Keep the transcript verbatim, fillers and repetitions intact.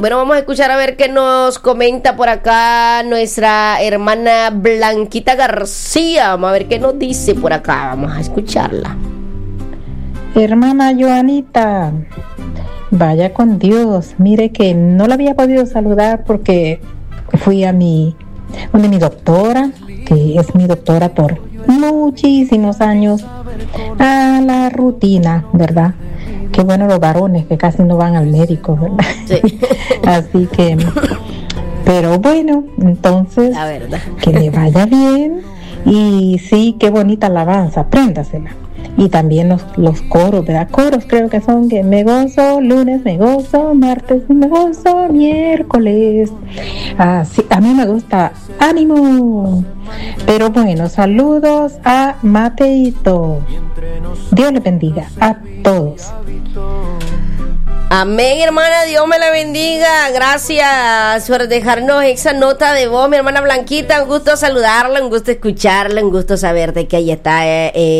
Bueno, vamos a escuchar a ver qué nos comenta por acá nuestra hermana Blanquita García. Vamos a ver qué nos dice por acá. Vamos a escucharla. Hermana Joanita, vaya con Dios. Mire que no la había podido saludar porque fui a mi, donde mi doctora, que es mi doctora por muchísimos años, a la rutina, ¿verdad? Qué bueno los varones que casi no van al médico, ¿verdad? Sí. Así que, pero bueno, entonces, la verdad, que le vaya bien. Y sí, qué bonita alabanza, apréndasela. Y también los, los coros, ¿verdad? Coros creo que son que me gozo, lunes me gozo, martes me gozo, miércoles. Ah, sí, a mí me gusta, ánimo. Pero bueno, saludos a Mateito. Dios le bendiga a todos. Amén, hermana, Dios me la bendiga. Gracias por dejarnos esa nota de voz, mi hermana Blanquita. Un gusto saludarla, un gusto escucharla, un gusto saber de que ahí está eh, eh,